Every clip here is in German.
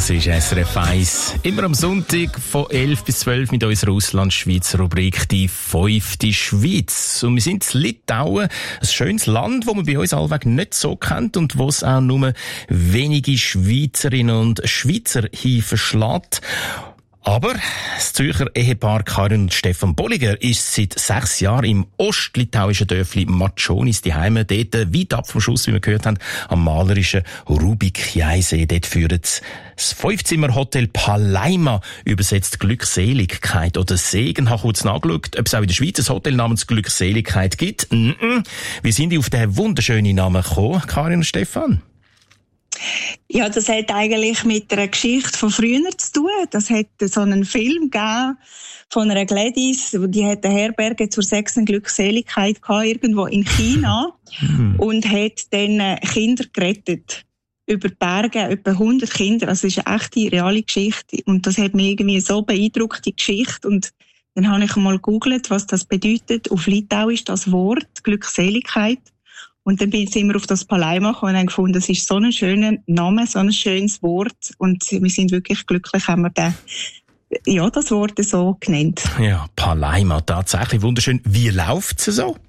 Das ist SRF 1. Immer am Sonntag von 11 bis 12 mit unserer Ausland-Schweiz-Rubrik «Die 5. Schweiz». Und wir sind in Litauen, ein schönes Land, das man bei uns allweg nicht so kennt und wo es auch nur wenige Schweizerinnen und Schweizer verschlägt. Aber das Zürcher Ehepaar Karin und Stefan Bolliger ist seit 6 Jahren im ostlitauischen Dörfli Matschonis daheim, dort weit ab vom Schuss, wie wir gehört haben, am malerischen Rubik-Jaisee. Dort führt das 5-Zimmer-Hotel Palaima, übersetzt Glückseligkeit oder Segen. Ich habe kurz nachgeschaut, ob es auch in der Schweiz ein Hotel namens Glückseligkeit gibt. Wie sind die auf den wunderschönen Namen gekommen, Karin und Stefan? Ja, das hat eigentlich mit einer Geschichte von früher zu tun. Das hat so einen Film gegeben von einer Gladys, die hat eine Herberge zur sechsten Glückseligkeit gehabt, irgendwo in China und hat dann Kinder gerettet. Über die Berge, etwa 100 Kinder. Also das ist eine echte, reale Geschichte. Und das hat mich irgendwie so beeindruckt, die Geschichte. Und dann habe ich mal gegoogelt, was das bedeutet. Auf Litau ist das Wort Glückseligkeit. Und dann sind wir auf das Palaima gekommen und haben gefunden, das ist so ein schöner Name, so ein schönes Wort. Und wir sind wirklich glücklich, haben wir das Wort so genannt. Ja, Palaima, tatsächlich wunderschön. Wie läuft es so?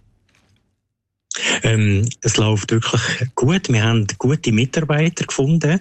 Es läuft wirklich gut. Wir haben gute Mitarbeiter gefunden,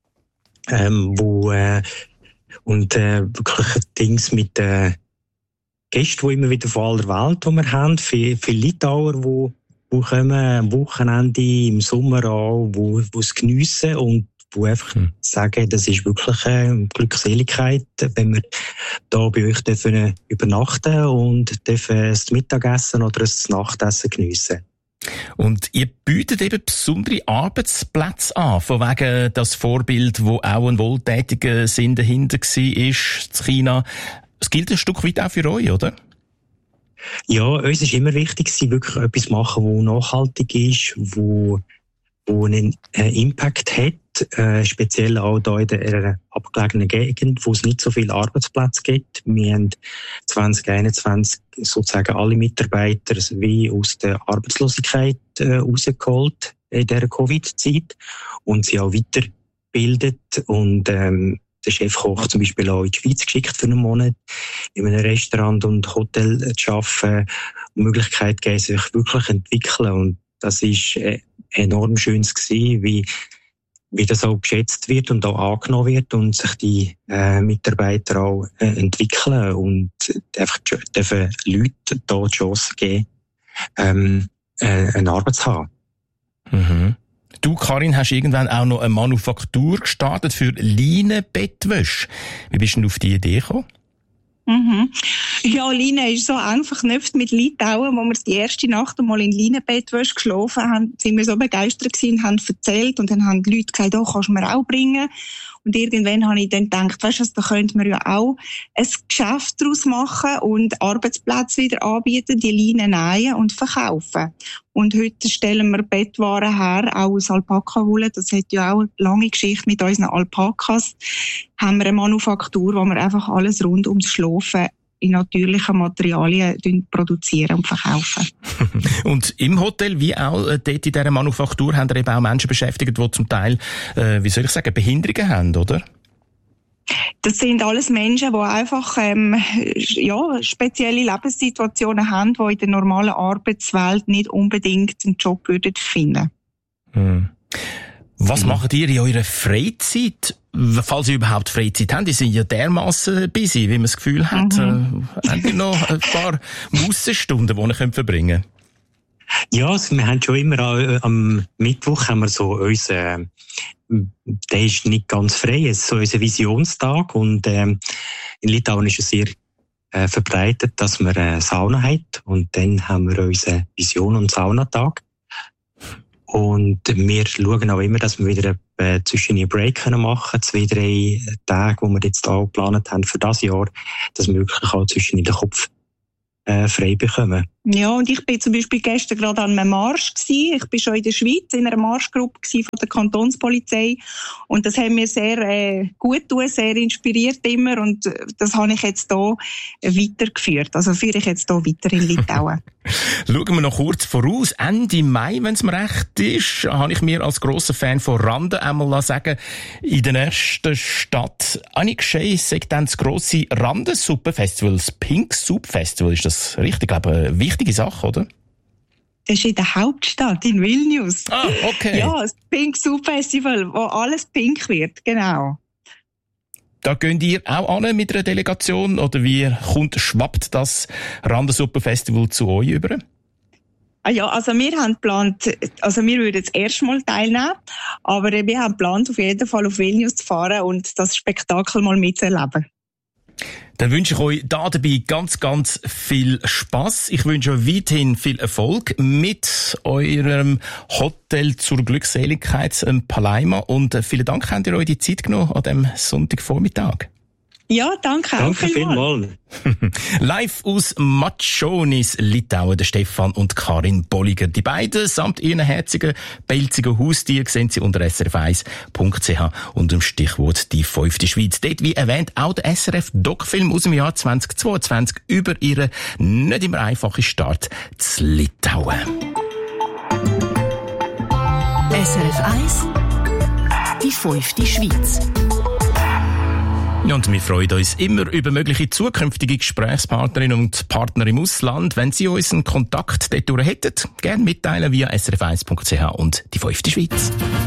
wirklich Dings mit Gästen, die immer wieder von aller Welt die wir haben. Viele Litauer, die kommen am Wochenende im Sommer an, wo es geniessen und wo einfach sagen, das ist wirklich eine Glückseligkeit, wenn wir da bei euch dürfen übernachten und dürfen das Mittagessen oder das Nachtessen geniessen. Und ihr bietet eben besondere Arbeitsplätze an, von wegen das Vorbild, wo auch ein wohltätiger Sinn dahinter war, ist in China. Es gilt ein Stück weit auch für euch, oder? Ja, uns ist immer wichtig, wirklich etwas machen, das nachhaltig ist, wo einen Impact hat, speziell auch da in der abgelegenen Gegend, wo es nicht so viele Arbeitsplätze gibt. Wir haben 2021 sozusagen alle Mitarbeiter wie aus der Arbeitslosigkeit rausgeholt in dieser Covid-Zeit und sie auch weitergebildet und der Chefkoch zum Beispiel auch in die Schweiz geschickt für einen Monat, in einem Restaurant und Hotel zu arbeiten, die Möglichkeit geben, sich wirklich zu entwickeln. Und das ist enorm schön gewesen, wie das auch geschätzt wird und auch angenommen wird und sich die Mitarbeiter auch entwickeln und einfach dürfen Leute da die Chance geben, eine Arbeit zu haben. Mhm. Du, Karin, hast irgendwann auch noch eine Manufaktur gestartet für Leinenbettwäsche. Wie bist du denn auf die Idee gekommen? Ja, Leine ist so einfach verknüpft mit Litauen, wo wir die erste Nacht einmal in Leinenbettwäsche geschlafen haben, sind wir so begeistert gewesen und haben erzählt und dann haben die Leute gesagt, oh, kannst du mir auch bringen? Und irgendwann habe ich dann gedacht, weisst du, da könnte man ja auch ein Geschäft daraus machen und Arbeitsplätze wieder anbieten, die Leinen nähen und verkaufen. Und heute stellen wir Bettwaren her, auch aus Alpaka-Wolle. Das hat ja auch eine lange Geschichte mit unseren Alpakas. Haben wir eine Manufaktur, wo wir einfach alles rund ums Schlafen in natürlichen Materialien produzieren und verkaufen. Und im Hotel, wie auch dort in dieser Manufaktur, haben ihr eben auch Menschen beschäftigt, die zum Teil, Behinderungen haben, oder? Das sind alles Menschen, die einfach spezielle Lebenssituationen haben, die in der normalen Arbeitswelt nicht unbedingt einen Job würden finden. Was macht ihr in eurer Freizeit? Falls ihr überhaupt Freizeit habt, die sind ja dermassen busy, wie man das Gefühl hat. Habt ihr noch ein paar Mußenstunden, die ihr verbringen könnt? Ja, also wir haben schon immer am Mittwoch haben wir so unseren, der ist nicht ganz frei, es ist so unser Visionstag und in Litauen ist es sehr verbreitet, dass man eine Sauna hat und dann haben wir unseren Vision- und Saunatag. Und wir schauen auch immer, dass wir wieder zwischen einen Break machen können, 2-3 Tage, die wir jetzt auch geplant haben für das Jahr, dass wir wirklich auch zwischen den Kopf frei bekommen. Ja, und ich bin zum Beispiel gestern gerade an einem Marsch gewesen. Ich bin schon in der Schweiz in einer Marschgruppe von der Kantonspolizei. Und das hat mir sehr gut getan, sehr inspiriert immer. Und das habe ich jetzt hier weitergeführt. Also führe ich jetzt hier weiter in Litauen. Schauen wir noch kurz voraus. Ende Mai, wenn es mir recht ist, habe ich mir als grosser Fan von Rande einmal sagen, in der ersten Stadt Annikschei sagt dann das grosse Randesuppenfestival, das Pink Soup Festival. Ist das richtig? Ich glaube, eine wichtige Sache, oder? Das ist in der Hauptstadt, in Vilnius. Ah, okay. Ja, das Pink Soup Festival, wo alles pink wird, genau. Da gehen ihr auch an mit einer Delegation oder wie schwappt das Randesuppenfestival zu euch über? Ah ja, also wir haben geplant, wir würden jetzt erstmal teilnehmen, aber wir haben geplant, auf jeden Fall auf Vilnius zu fahren und das Spektakel mal mitzuerleben. Dann wünsche ich euch da dabei ganz, ganz viel Spass. Ich wünsche euch weiterhin viel Erfolg mit eurem Hotel zur Glückseligkeit Palaima und vielen Dank, habt ihr euch die Zeit genommen an diesem Sonntagvormittag. Ja, danke auch vielmals. Live aus Matschonis, Litauen, der Stefan und Karin Bolliger. Die beiden samt ihren herzigen, pelzigen Haustieren sehen Sie unter srf1.ch unter dem Stichwort «Die 5. Schweiz». Dort, wie erwähnt, auch der SRF-Doc-Film aus dem Jahr 2022 über ihren nicht immer einfachen Start zu Litauen. SRF 1 «Die 5. Schweiz». Ja, und wir freuen uns immer über mögliche zukünftige Gesprächspartnerinnen und Partner im Ausland. Wenn Sie uns einen Kontakt dort hätten, gerne mitteilen via srf1.ch und die 5. Schweiz.